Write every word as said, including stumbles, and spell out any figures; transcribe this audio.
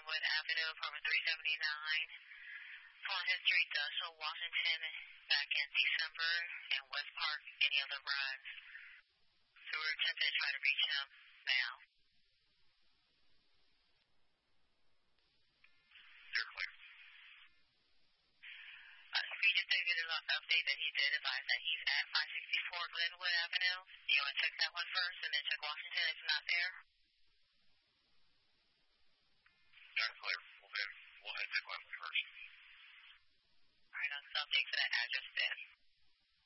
Glenwood Avenue, apartment three seventy-nine. Phone history, Dusel, Washington, back in December, and West Park, any other runs. So we're attempting to try to reach him now. You're clear. Uh, we just did get an update that he did advise that he's at five sixty-four Glenwood Avenue. Do you want to check that one first and then check Washington if it's not there?